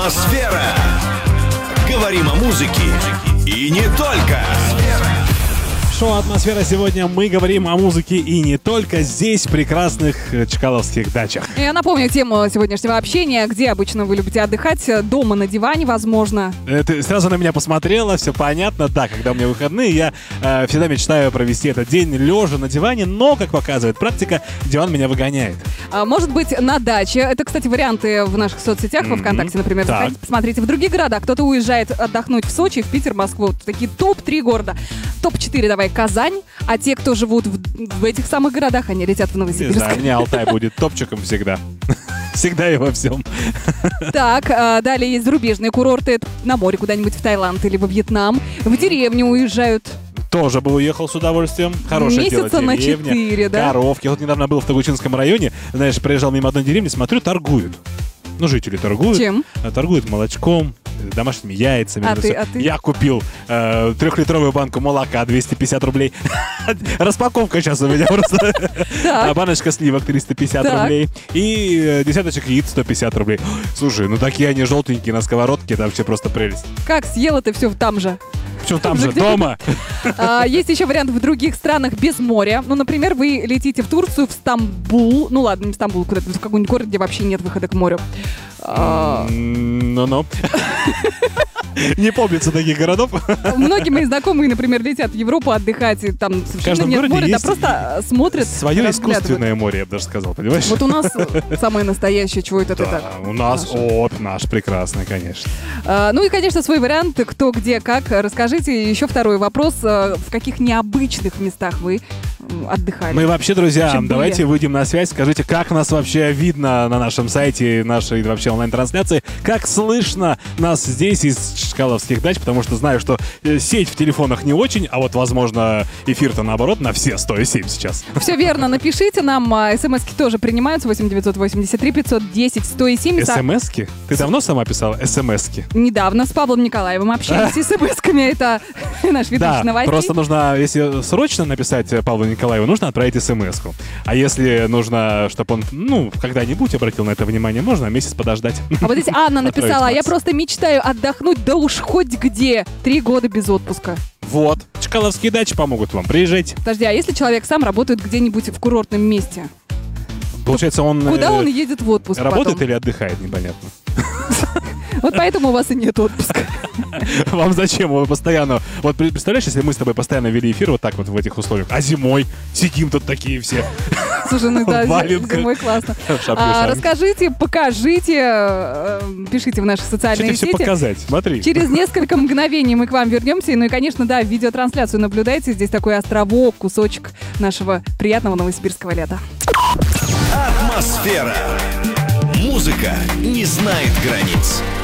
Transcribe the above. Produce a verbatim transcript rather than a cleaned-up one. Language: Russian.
Атмосфера. Говорим о музыке и не только. Шоу «Атмосфера». Сегодня мы говорим о музыке и не только здесь, в прекрасных чкаловских дачах. Я напомню тему сегодняшнего общения. Где обычно вы любите отдыхать? Дома, на диване, возможно? Ты сразу на меня посмотрела, все понятно. Да, когда у меня выходные, я э, всегда мечтаю провести этот день лежа на диване, но, как показывает практика, диван меня выгоняет. А, может быть, на даче. Это, кстати, варианты в наших соцсетях, mm-hmm. во ВКонтакте, например. Так. Заходите, посмотрите. В других городах кто-то уезжает отдохнуть в Сочи, в Питер, Москву. Вот такие топ три города. топ четыре давай Казань, а те, кто живут в, в этих самых городах, они летят в Новосибирск. Не знаю, мне Алтай будет топчиком всегда. Всегда и во всем. Так, а, далее есть зарубежные курорты. На море куда-нибудь в Таиланд или во Вьетнам. В деревню уезжают. Тоже бы уехал с удовольствием. Хорошее дело, Месяца на деревня, четыре, да? коровки. Я вот недавно был в Тогучинском районе, знаешь, проезжал мимо одной деревни, смотрю, торгуют. Ну, жители торгуют. Чем? Торгуют молочком, домашними яйцами. А ты, а ты? Я купил э, трехлитровую банку молока, двести пятьдесят рублей. Распаковка сейчас у меня просто. Баночка сливок триста пятьдесят рублей. И десяточек яиц сто пятьдесят рублей. Слушай, ну такие они желтенькие на сковородке, там вообще просто прелесть. Как съел это все там же? Причем там же, дома. А, есть еще вариант в других странах без моря. Ну, например, вы летите в Турцию, в Стамбул. Ну ладно, не в Стамбул, куда-то, в какой-нибудь город, где вообще нет выхода к морю. Ну-ну. Не помнится таких городов. Многие мои знакомые, например, летят в Европу отдыхать, и там совершенно нет моря, да просто смотрят. Свое искусственное море, я бы даже сказал, понимаешь? Вот у нас самое настоящее, чего это ты так? У нас, о, наш прекрасный, конечно. Ну и, конечно, свой вариант, кто, где, как. Расскажите. Еще второй вопрос. В каких необычных местах вы отдыхали? Мы вообще, друзья, Вообще давайте были. выйдем на связь. Скажите, как нас вообще видно на нашем сайте, нашей вообще онлайн-трансляции, как слышно нас здесь из чкаловских дач, потому что знаю, что сеть в телефонах не очень, а вот, возможно, эфир-то наоборот на все сто семь сейчас. Все верно, напишите нам. СМСки тоже принимаются. восемь девятьсот восемьдесят три пятьсот десять сто семь. СМСки? Ты давно сама писала СМСки? Недавно с Павлом Николаевым общались с СМСками. Это наш ведущий Да, новостей. просто нужно, если срочно написать Павлу Николаеву, нужно отправить смс-ку. А если нужно, чтобы он, ну, когда-нибудь обратил на это внимание, можно месяц подождать. А вот здесь Анна написала: я Макс. просто мечтаю отдохнуть, да уж хоть где. Три года без отпуска. Вот. Чкаловские дачи помогут вам. Приезжайте. Подожди, а если человек сам работает где-нибудь в курортном месте? Получается, он... Куда э, он едет в отпуск Работает потом? или отдыхает, непонятно. Вот поэтому у вас и нет отпуска. Вам зачем? Вы постоянно... Вот представляешь, если мы с тобой постоянно вели эфир вот так вот в этих условиях, а зимой сидим тут такие все. Слушай, ну да, В валенках. зимой классно. В шапке, А, ушанке. расскажите, покажите, э, пишите в наши Что социальные тебе все сети. показать? Смотри. Через несколько мгновений мы к вам вернемся. Ну и, конечно, да, видеотрансляцию наблюдайте. Здесь такой островок, кусочек нашего приятного новосибирского лета. Атмосфера. Музыка не знает границ.